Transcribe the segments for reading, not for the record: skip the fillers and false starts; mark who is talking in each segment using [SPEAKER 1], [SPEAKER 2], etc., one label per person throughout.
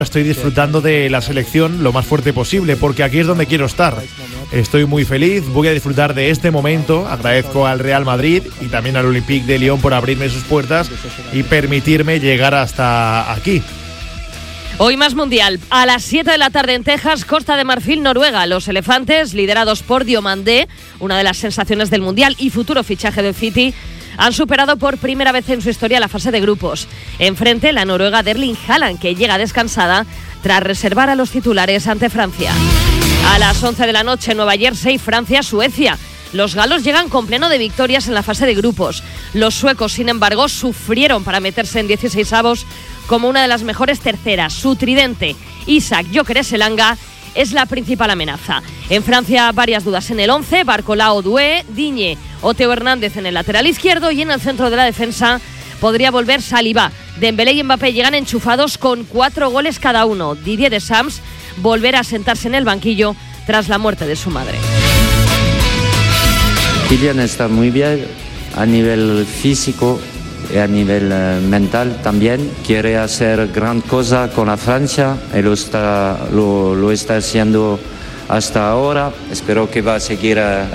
[SPEAKER 1] Estoy disfrutando de la selección lo más fuerte posible, porque aquí es donde quiero estar. Estoy muy feliz, voy a disfrutar de este momento. Agradezco al Real Madrid y también al Olympique de Lyon por abrirme sus puertas y permitirme llegar hasta aquí.
[SPEAKER 2] Hoy más mundial. A las 7 de la tarde en Texas, Costa de Marfil, Noruega. Los elefantes, liderados por Diomandé, una de las sensaciones del mundial y futuro fichaje del City, han superado por primera vez en su historia la fase de grupos. Enfrente, la noruega de Erling Haaland, que llega descansada tras reservar a los titulares ante Francia. A las 11 de la noche, Nueva Jersey, Francia, Suecia. Los galos llegan con pleno de victorias en la fase de grupos. Los suecos, sin embargo, sufrieron para meterse en 16avos como una de las mejores terceras. Su tridente, Isak Gyökeres Elanga, es la principal amenaza. En Francia, varias dudas en el 11, Barcola, Doué, Digne o Teo Hernández en el lateral izquierdo, y en el centro de la defensa podría volver Saliba. Dembélé y Mbappé llegan enchufados con 4 goles cada uno. Didier Deschamps volverá a sentarse en el banquillo tras la muerte de su madre.
[SPEAKER 3] Kylian está muy bien a nivel físico y a nivel mental también. Quiere hacer gran cosa con la Francia y lo está haciendo hasta ahora. Espero que va a seguir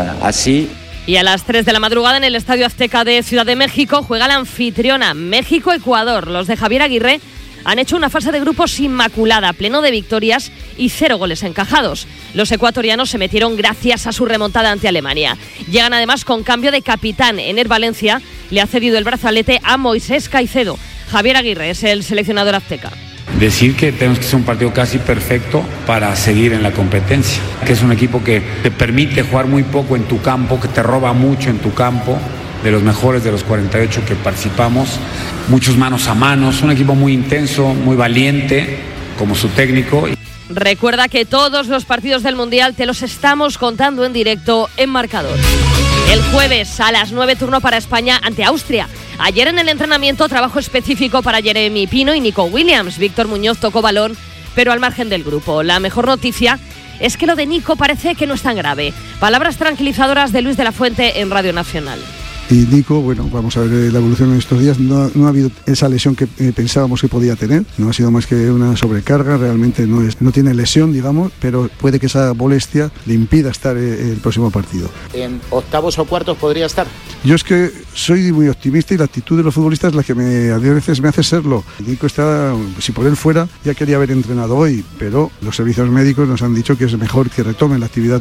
[SPEAKER 3] así.
[SPEAKER 2] Y a las 3 de la madrugada en el Estadio Azteca de Ciudad de México juega la anfitriona México-Ecuador. Los de Javier Aguirre han hecho una fase de grupos inmaculada, pleno de victorias y 0 goles encajados. Los ecuatorianos se metieron gracias a su remontada ante Alemania. Llegan además con cambio de capitán. Ener Valencia le ha cedido el brazalete a Moisés Caicedo. Javier Aguirre es el seleccionador azteca.
[SPEAKER 4] Decir que tenemos que ser un partido casi perfecto para seguir en la competencia, que es un equipo que te permite jugar muy poco en tu campo, que te roba mucho en tu campo, de los mejores de los 48 que participamos, muchos manos a manos, un equipo muy intenso, muy valiente, como su técnico.
[SPEAKER 2] Recuerda que todos los partidos del Mundial te los estamos contando en directo en Marcador. El jueves a las 9, turno para España ante Austria. Ayer en el entrenamiento, trabajo específico para Jeremy Pino y Nico Williams. Víctor Muñoz tocó balón, pero al margen del grupo. La mejor noticia es que lo de Nico parece que no es tan grave. Palabras tranquilizadoras de Luis de la Fuente en Radio Nacional.
[SPEAKER 5] Y Nico, bueno, vamos a ver la evolución en estos días. No ha habido esa lesión que pensábamos que podía tener. No ha sido más que una sobrecarga. Realmente no tiene lesión, digamos, pero puede que esa molestia le impida estar el próximo partido.
[SPEAKER 6] ¿En octavos o cuartos podría estar?
[SPEAKER 5] Yo es que soy muy optimista y la actitud de los futbolistas es la que a veces me hace serlo. Nico está, si por él fuera, ya quería haber entrenado hoy, pero los servicios médicos nos han dicho que es mejor que retomen la actividad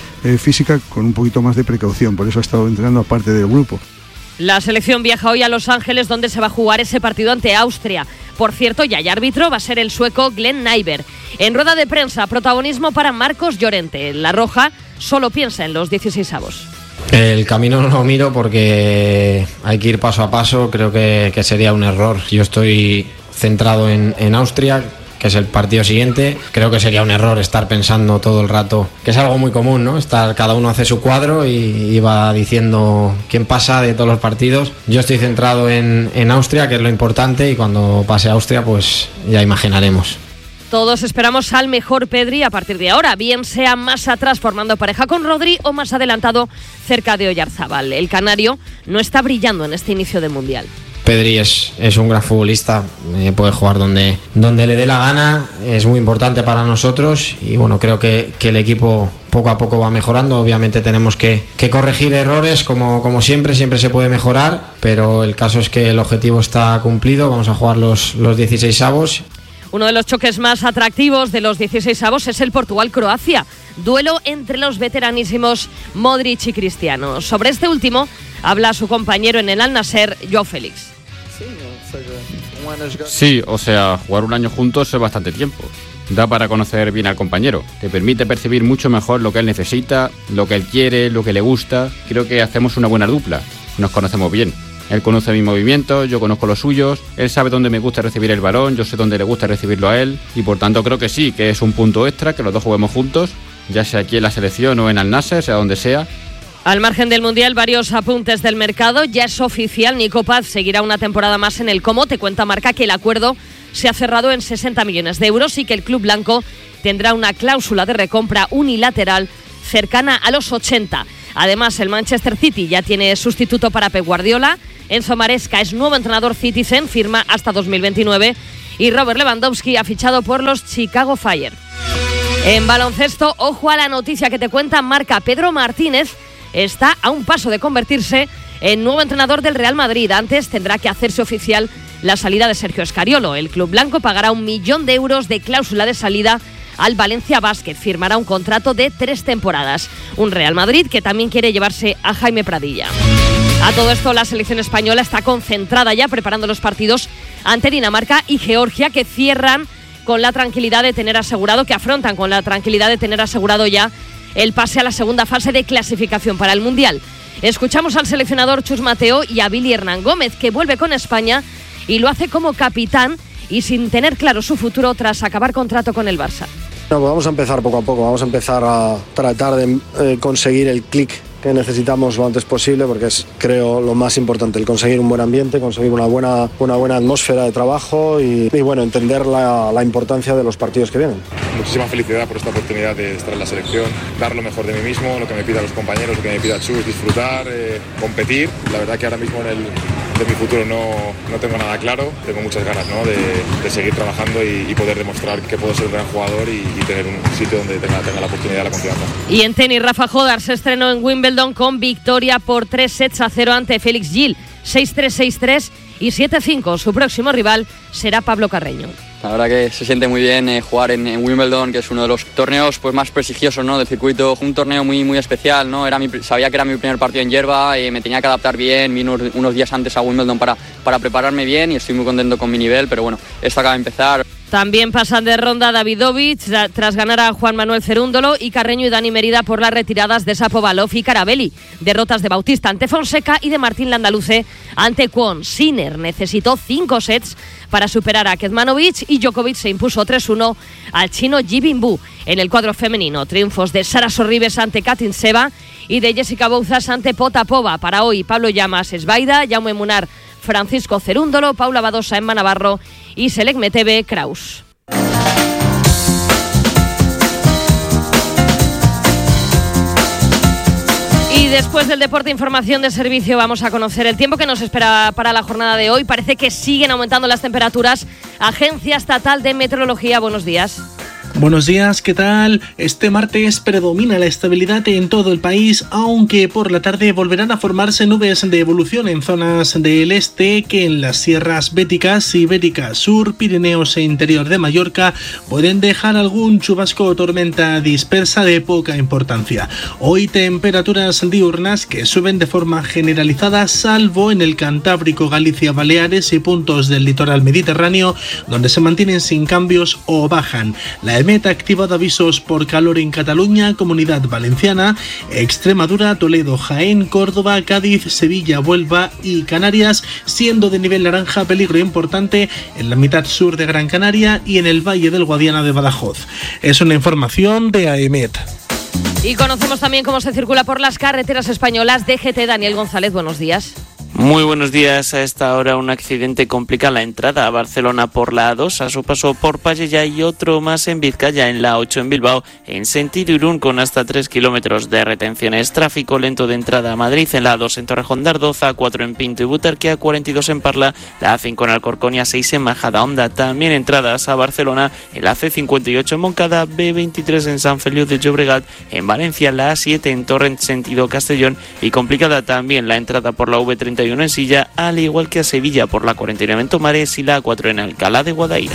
[SPEAKER 5] física con un poquito más de precaución. Por eso ha estado entrenando aparte del grupo.
[SPEAKER 2] La selección viaja hoy a Los Ángeles, donde se va a jugar ese partido ante Austria. Por cierto, ya hay árbitro, va a ser el sueco Glenn Nyberg. En rueda de prensa, protagonismo para Marcos Llorente. La Roja solo piensa en los 16avos.
[SPEAKER 7] El camino no lo miro porque hay que ir paso a paso. Creo que sería un error. Yo estoy centrado en Austria, que es el partido siguiente. Creo que sería un error estar pensando todo el rato, que es algo muy común, ¿no? Cada uno hace su cuadro y va diciendo quién pasa de todos los partidos. Yo estoy centrado en Austria, que es lo importante, y cuando pase a Austria, pues ya imaginaremos.
[SPEAKER 2] Todos esperamos al mejor Pedri a partir de ahora, bien sea más atrás formando pareja con Rodri o más adelantado cerca de Oyarzábal. El canario no está brillando en este inicio de Mundial.
[SPEAKER 7] Pedri es un gran futbolista, puede jugar donde le dé la gana, es muy importante para nosotros y bueno, creo que el equipo poco a poco va mejorando. Obviamente tenemos que corregir errores, como siempre se puede mejorar, pero el caso es que el objetivo está cumplido. Vamos a jugar los 16avos.
[SPEAKER 2] Uno de los choques más atractivos de los 16avos es el Portugal-Croacia, duelo entre los veteranísimos Modric y Cristiano. Sobre este último habla su compañero en el Al-Nassr, Joao Félix.
[SPEAKER 8] Sí, o sea, jugar un año juntos es bastante tiempo. Da para conocer bien al compañero. Te permite percibir mucho mejor lo que él necesita, lo que él quiere, lo que le gusta. Creo que hacemos una buena dupla. Nos conocemos bien. Él conoce mis movimientos, yo conozco los suyos. Él sabe dónde me gusta recibir el balón, yo sé dónde le gusta recibirlo a él. Y por tanto creo que sí, que es un punto extra, que los dos juguemos juntos, ya sea aquí en la selección o en Al-Nassr, sea donde sea.
[SPEAKER 2] Al margen del Mundial, varios apuntes del mercado. Ya es oficial, Nico Paz seguirá una temporada más en el Como. Te cuenta Marca que el acuerdo se ha cerrado en 60 millones de euros y que el club blanco tendrá una cláusula de recompra unilateral cercana a los 80. Además, el Manchester City ya tiene sustituto para Pep Guardiola. Enzo Maresca es nuevo entrenador Citizen, firma hasta 2029. y Robert Lewandowski ha fichado por los Chicago Fire. En baloncesto, ojo a la noticia que te cuenta Marca. Pedro Martínez está a un paso de convertirse en nuevo entrenador del Real Madrid. Antes tendrá que hacerse oficial la salida de Sergio Escariolo. El club blanco pagará 1 millón de euros de cláusula de salida al Valencia Basket. Firmará un contrato de 3 temporadas. Un Real Madrid que también quiere llevarse a Jaime Pradilla. A todo esto, la selección española está concentrada ya preparando los partidos ante Dinamarca y Georgia, que cierran con la tranquilidad de tener asegurado, que afrontan con la tranquilidad de tener asegurado ya el pase a la segunda fase de clasificación para el Mundial. Escuchamos al seleccionador Chus Mateo y a Billy Hernán Gómez, que vuelve con España y lo hace como capitán y sin tener claro su futuro tras acabar contrato con el Barça.
[SPEAKER 9] No, pues vamos a empezar poco a poco, vamos a empezar a tratar de conseguir el clic que necesitamos lo antes posible, porque es, creo, lo más importante, el conseguir un buen ambiente, conseguir una buena atmósfera de trabajo y bueno, entender la importancia de los partidos que vienen.
[SPEAKER 10] Muchísima felicidad por esta oportunidad de estar en la selección, dar lo mejor de mí mismo, lo que me pidan los compañeros, lo que me pida Chus, disfrutar, competir. La verdad que ahora mismo de mi futuro no tengo nada claro, tengo muchas ganas, ¿no?, de seguir trabajando y poder demostrar que puedo ser un gran jugador y tener un sitio donde tenga la oportunidad y la confianza.
[SPEAKER 2] Y en tenis, Rafa Jodar se estrenó en Wimbledon con victoria por 3-0 ante Félix Gil, 6-3, 6-3 y 7-5. Su próximo rival será Pablo Carreño.
[SPEAKER 11] La verdad que se siente muy bien jugar en Wimbledon, que es uno de los torneos pues más prestigiosos, ¿no?, del circuito. Un torneo muy especial, ¿no? Sabía que era mi primer partido en hierba, me tenía que adaptar bien, vine unos días antes a Wimbledon para prepararme bien y estoy muy contento con mi nivel, pero bueno, esto acaba de empezar.
[SPEAKER 2] También pasan de ronda Davidovich tras ganar a Juan Manuel Cerúndolo y Carreño y Dani Merida por las retiradas de Shapovalov y Carabelli. Derrotas de Bautista ante Fonseca y de Martín Landaluce ante Kwon. Sinner necesitó 5 sets para superar a Kecmanovic y Djokovic se impuso 3-1 al chino Ji Binbu. En el cuadro femenino, triunfos de Sara Sorribes ante Katin Seba y de Jessica Bouzas ante Potapova. Para hoy, Pablo Llamas, Esbaida, Jaume Munar, Francisco Cerúndolo, Paula Badosa, Emma Navarro y Selek Metebe Kraus. Y después del deporte, información de servicio, vamos a conocer el tiempo que nos espera para la jornada de hoy. Parece que siguen aumentando las temperaturas. Agencia Estatal de Meteorología, buenos días.
[SPEAKER 12] Buenos días, ¿qué tal? Este martes predomina la estabilidad en todo el país, aunque por la tarde volverán a formarse nubes de evolución en zonas del este que en las sierras béticas, Ibérica Sur, Pirineos e interior de Mallorca pueden dejar algún chubasco o tormenta dispersa de poca importancia. Hoy temperaturas diurnas que suben de forma generalizada, salvo en el Cantábrico, Galicia, Baleares y puntos del litoral mediterráneo, donde se mantienen sin cambios o bajan. La EMET ha activado avisos por calor en Cataluña, Comunidad Valenciana, Extremadura, Toledo, Jaén, Córdoba, Cádiz, Sevilla, Huelva y Canarias, siendo de nivel naranja peligro importante en la mitad sur de Gran Canaria y en el Valle del Guadiana de Badajoz. Es una información de AEMET.
[SPEAKER 2] Y conocemos también cómo se circula por las carreteras españolas. DGT, Daniel González, buenos días.
[SPEAKER 13] Muy buenos días. A esta hora un accidente complica la entrada a Barcelona por la A2 a su paso por Pallejà y otro más en Vizcaya en la A8 en Bilbao en sentido Irún con hasta 3 kilómetros de retenciones. Tráfico lento de entrada a Madrid en la A2 en Torrejón de Ardoz, A4 en Pinto y Butarque, A42 en Parla, la A5 en Alcorcón y A6 en Majadahonda. También entradas a Barcelona en la C58 en Moncada, B23 en San Feliu de Llobregat, en Valencia la A7 en Torrent sentido Castellón y complicada también la entrada por la V31 en Silla, al igual que a Sevilla por la 49 en Tomares y la A4 en Alcalá de Guadaira.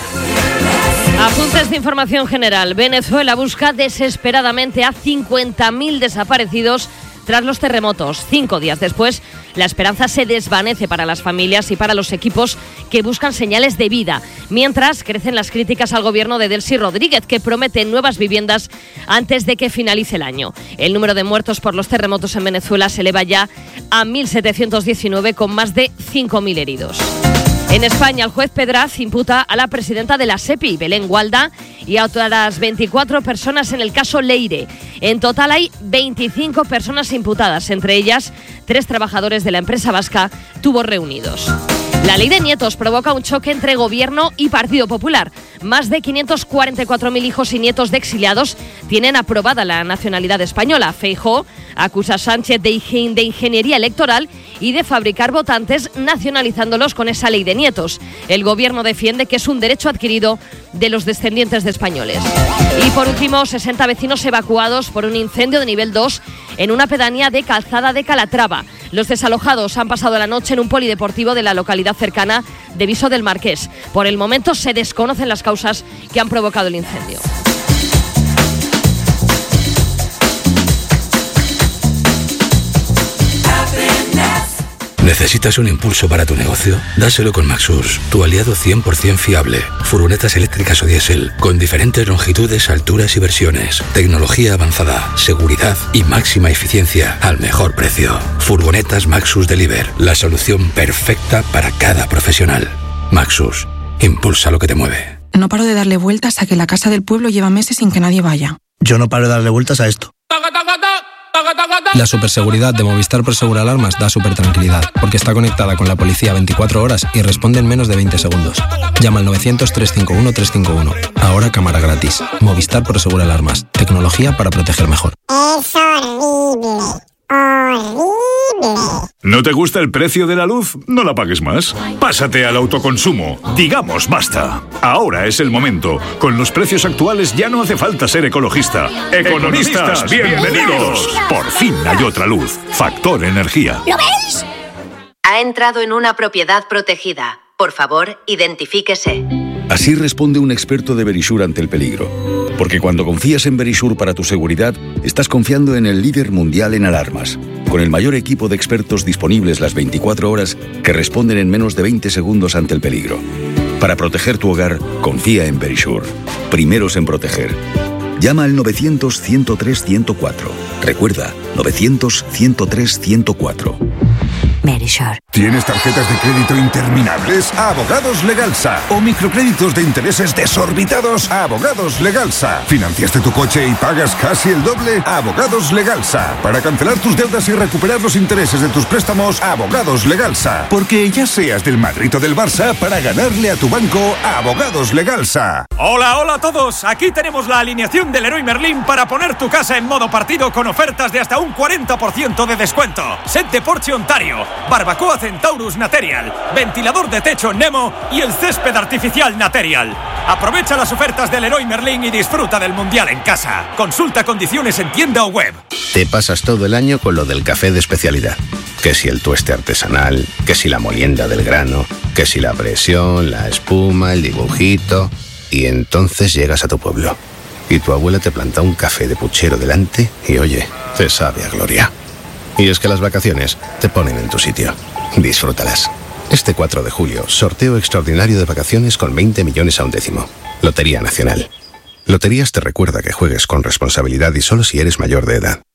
[SPEAKER 2] Apuntes de información general. Venezuela busca desesperadamente a 50.000 desaparecidos tras los terremotos. 5 días después, la esperanza se desvanece para las familias y para los equipos que buscan señales de vida. Mientras, crecen las críticas al gobierno de Delcy Rodríguez, que promete nuevas viviendas antes de que finalice el año. El número de muertos por los terremotos en Venezuela se eleva ya a 1.719, con más de 5.000 heridos. En España, el juez Pedraz imputa a la presidenta de la SEPI, Belén Gualda, y a otras 24 personas en el caso Leire. En total hay 25 personas imputadas, entre ellas 3 trabajadores de la empresa vasca Tubos Reunidos. La ley de nietos provoca un choque entre Gobierno y Partido Popular. Más de 544.000 hijos y nietos de exiliados tienen aprobada la nacionalidad española. Feijóo acusa a Sánchez de ingeniería electoral y de fabricar votantes nacionalizándolos con esa ley de nietos. El Gobierno defiende que es un derecho adquirido de los descendientes de españoles. Y por último, 60 vecinos evacuados por un incendio de nivel 2 en una pedanía de Calzada de Calatrava. Los desalojados han pasado la noche en un polideportivo de la localidad cercana de Viso del Marqués. Por el momento se desconocen las causas que han provocado el incendio.
[SPEAKER 14] ¿Necesitas un impulso para tu negocio? Dáselo con Maxus, tu aliado 100% fiable. Furgonetas eléctricas o diésel, con diferentes longitudes, alturas y versiones. Tecnología avanzada, seguridad y máxima eficiencia al mejor precio. Furgonetas Maxus Deliver, la solución perfecta para cada profesional. Maxus, impulsa lo que te mueve.
[SPEAKER 15] No paro de darle vueltas a que la casa del pueblo lleva meses sin que nadie vaya.
[SPEAKER 16] Yo no paro de darle vueltas a esto.
[SPEAKER 17] La superseguridad de Movistar Prosegur Alarmas da supertranquilidad, porque está conectada con la policía 24 horas y responde en menos de 20 segundos. Llama al 900-351-351. Ahora cámara gratis. Movistar Prosegur Alarmas. Tecnología para proteger mejor.
[SPEAKER 18] Es horrible. Horrible.
[SPEAKER 19] ¿No te gusta el precio de la luz? No la pagues más. Pásate al autoconsumo. Digamos basta. Ahora es el momento. Con los precios actuales ya no hace falta ser ecologista. ¡Economistas, bienvenidos! Por fin hay otra luz. Factor Energía.
[SPEAKER 18] ¿Lo veis?
[SPEAKER 20] Ha entrado en una propiedad protegida. Por favor, identifíquese.
[SPEAKER 21] Así responde un experto de Verisure ante el peligro. Porque cuando confías en Verisure para tu seguridad, estás confiando en el líder mundial en alarmas, con el mayor equipo de expertos disponibles las 24 horas que responden en menos de 20 segundos ante el peligro. Para proteger tu hogar, confía en Verisure. Primeros en proteger. Llama al 900-103-104. Recuerda, 900-103-104.
[SPEAKER 18] Verisure.
[SPEAKER 22] ¿Tienes tarjetas de crédito interminables? Abogados Legalsa. ¿O microcréditos de intereses desorbitados? Abogados Legalsa. ¿Financiaste tu coche y pagas casi el doble? Abogados Legalsa. Para cancelar tus deudas y recuperar los intereses de tus préstamos, Abogados Legalsa. Porque ya seas del Madrid o del Barça, para ganarle a tu banco, Abogados Legalsa.
[SPEAKER 23] Hola, hola a todos. Aquí tenemos la alineación del Leroy Merlin para poner tu casa en modo partido con ofertas de hasta un 40% de descuento. Set de Porsche Ontario, barbacoa Centaurus Material, ventilador de techo Nemo y el césped artificial Material. Aprovecha las ofertas del Leroy Merlin y disfruta del Mundial en casa. Consulta condiciones en tienda o web.
[SPEAKER 24] Te pasas todo el año con lo del café de especialidad. Que si el tueste artesanal, que si la molienda del grano, que si la presión, la espuma, el dibujito. Y entonces llegas a tu pueblo y tu abuela te planta un café de puchero delante y oye, te sabe a gloria. Y es que las vacaciones te ponen en tu sitio. Disfrútalas. Este 4 de julio, sorteo extraordinario de vacaciones con 20 millones a un décimo. Lotería Nacional. Loterías te recuerda que juegues con responsabilidad y solo si eres mayor de edad.